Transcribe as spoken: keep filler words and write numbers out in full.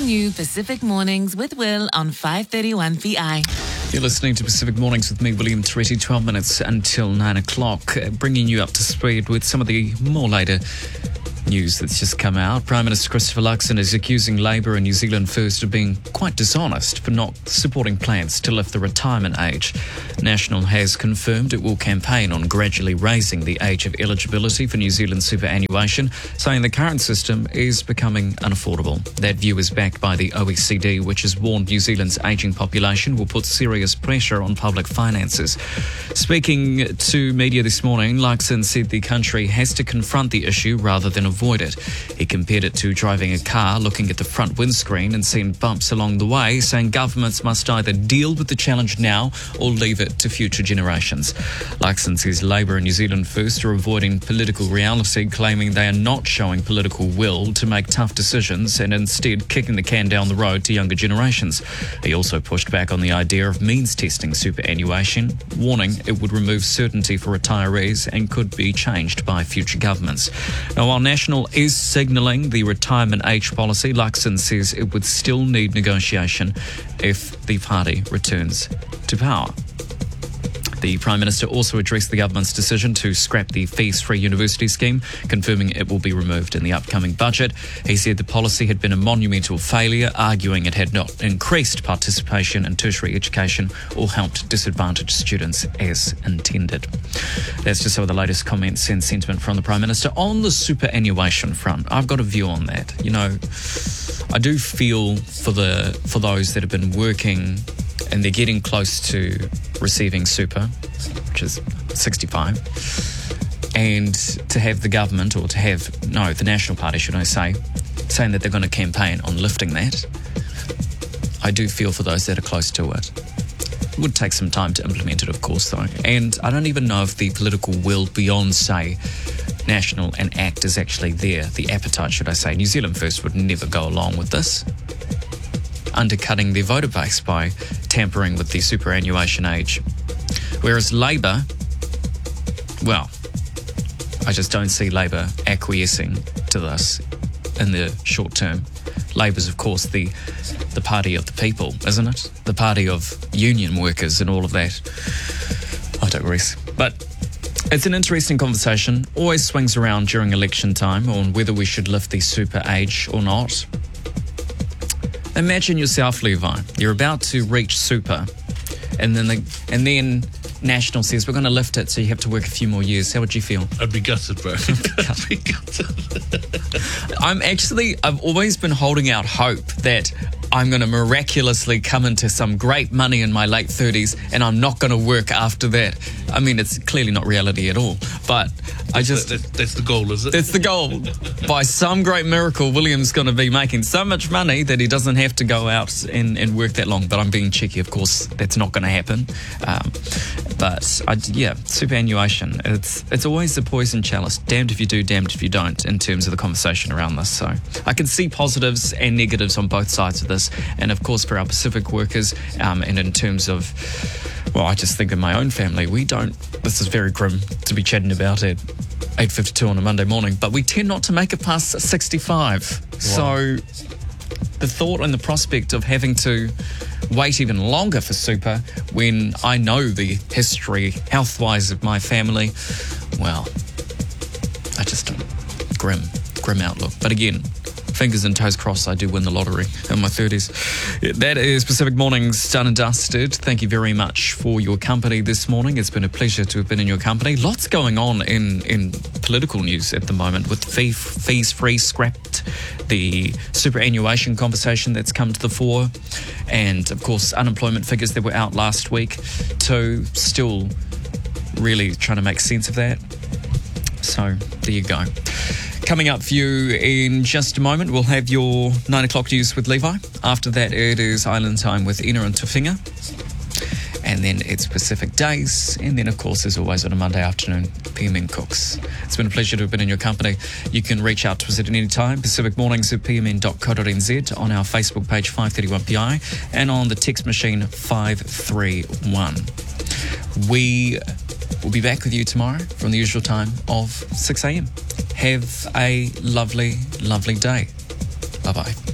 new Pacific Mornings with Will on five thirty-one P I. You're listening to Pacific Mornings with me, William Toretti, twelve minutes until nine o'clock, bringing you up to speed with some of the more later news that's just come out. Prime Minister Christopher Luxon is accusing Labour and New Zealand First of being quite dishonest for not supporting plans to lift the retirement age. National has confirmed it will campaign on gradually raising the age of eligibility for New Zealand superannuation, saying the current system is becoming unaffordable. That view is backed by the O E C D, which has warned New Zealand's ageing population will put serious pressure on public finances. Speaking to media this morning, Luxon said the country has to confront the issue rather than avoid it. He compared it to driving a car, looking at the front windscreen and seeing bumps along the way, saying governments must either deal with the challenge now or leave it to future generations. Luxon says Labour and New Zealand First are avoiding political reality, claiming they are not showing political will to make tough decisions and instead kicking the can down the road to younger generations. He also pushed back on the idea of means testing superannuation, warning it would remove certainty for retirees and could be changed by future governments. Now, while National is signalling the retirement age policy, Luxon says it would still need negotiation if the party returns to power. The Prime Minister also addressed the government's decision to scrap the fees-free university scheme, confirming it will be removed in the upcoming budget. He said the policy had been a monumental failure, arguing it had not increased participation in tertiary education or helped disadvantaged students as intended. That's just some of the latest comments and sentiment from the Prime Minister. On the superannuation front, I've got a view on that. You know, I do feel for the for those that have been working and they're getting close to receiving super, which is sixty-five, and to have the government, or to have, no, the National Party, should I say, saying that they're going to campaign on lifting that. I do feel for those that are close to it. It would take some time to implement it, of course, though. And I don't even know if the political will beyond, say, National and ACT is actually there. The appetite, should I say. New Zealand First would never go along with this, undercutting their voter base by tampering with the superannuation age. Whereas Labour, well, I just don't see Labour acquiescing to this in the short term. Labour's, of course, the the party of the people, isn't it? The party of union workers and all of that. I digress. But it's an interesting conversation. Always swings around during election time on whether we should lift the super age or not. Imagine yourself, Levi. You're about to reach super, and then the, and then National says we're going to lift it, so you have to work a few more years. How would you feel? I'd be gutted, bro. I'd be gutted. I'm actually, I've always been holding out hope that I'm going to miraculously come into some great money in my late thirties and I'm not going to work after that. I mean, it's clearly not reality at all, but I just... That, that, that's the goal, is it? That's the goal. By some great miracle, William's going to be making so much money that he doesn't have to go out and, and work that long. But I'm being cheeky, of course. That's not going to happen. Um, but, I, yeah, superannuation, it's it's always the poison chalice. Damned if you do, damned if you don't, in terms of the conversation around this. So I can see positives and negatives on both sides of this. And, of course, for our Pacific workers, um, and in terms of... Well, I just think in my own family, we don't, this is very grim to be chatting about at eight fifty-two on a Monday morning, but we tend not to make it past sixty-five. Wow. So the thought and the prospect of having to wait even longer for super when I know the history, health-wise, of my family, well, I just don't, grim, grim outlook. But again, fingers and toes crossed, I do win the lottery in my thirties. That is Pacific Mornings done and dusted. Thank you very much for your company this morning. It's been a pleasure to have been in your company. Lots going on in, in political news at the moment, with fee, fees free scrapped, the superannuation conversation that's come to the fore, and of course unemployment figures that were out last week too. Still really trying to make sense of that. So there you go. Coming up for you in just a moment, we'll have your nine o'clock news with Levi. After that, it is Island Time with Ina and Tuwhinga. And then it's Pacific Days. And then, of course, as always, on a Monday afternoon, P M N Cooks. It's been a pleasure to have been in your company. You can reach out to us at any time, Pacific Mornings at p m n dot co dot n z, on our Facebook page five thirty-one P I, and on the text machine five three one. We will be back with you tomorrow from the usual time of six a.m. Have a lovely, lovely day. Bye-bye.